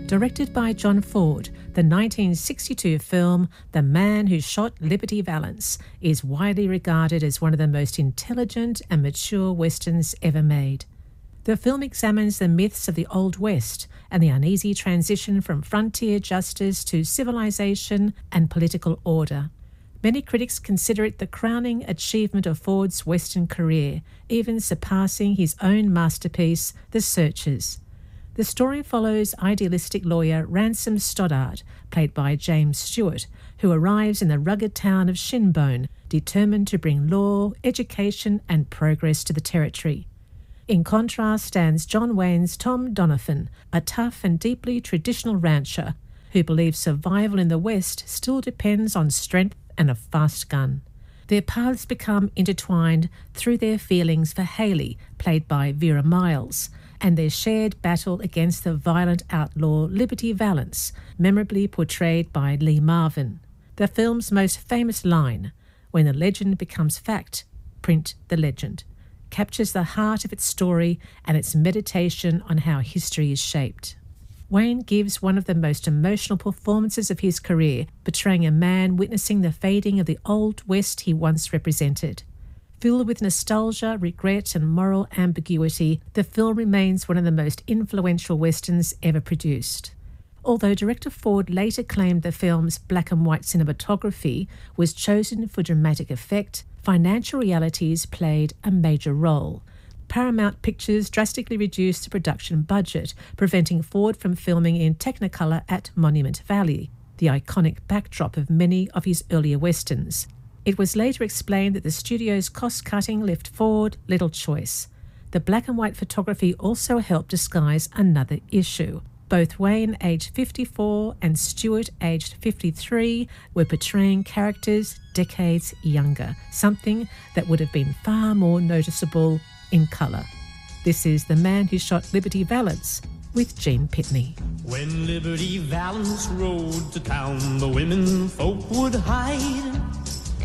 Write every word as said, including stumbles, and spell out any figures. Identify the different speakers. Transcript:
Speaker 1: Directed by John Ford, the nineteen sixty-two film The Man Who Shot Liberty Valance is widely regarded as one of the most intelligent and mature westerns ever made. The film examines the myths of the Old West and the uneasy transition from frontier justice to civilization and political order. Many critics consider it the crowning achievement of Ford's Western career, even surpassing his own masterpiece, The Searchers. The story follows idealistic lawyer Ransom Stoddard, played by James Stewart, who arrives in the rugged town of Shinbone, determined to bring law, education and progress to the territory. In contrast stands John Wayne's Tom Donovan, a tough and deeply traditional rancher who believes survival in the West still depends on strength and a fast gun. Their paths become intertwined through their feelings for Haley, played by Vera Miles, and their shared battle against the violent outlaw Liberty Valance, memorably portrayed by Lee Marvin. The film's most famous line, "When the legend becomes fact, print the legend," captures the heart of its story and its meditation on how history is shaped. Wayne gives one of the most emotional performances of his career, portraying a man witnessing the fading of the Old West he once represented. Filled with nostalgia, regret and moral ambiguity, the film remains one of the most influential westerns ever produced. Although director Ford later claimed the film's black and white cinematography was chosen for dramatic effect, financial realities played a major role. Paramount Pictures drastically reduced the production budget, preventing Ford from filming in Technicolor at Monument Valley, the iconic backdrop of many of his earlier westerns. It was later explained that the studio's cost-cutting left Ford little choice. The black and white photography also helped disguise another issue. Both Wayne, aged fifty-four, and Stewart, aged fifty-three, were portraying characters decades younger, something that would have been far more noticeable in colour. This is The Man Who Shot Liberty Valance with Gene Pitney.
Speaker 2: When Liberty Valance rode to town, the women folk would hide.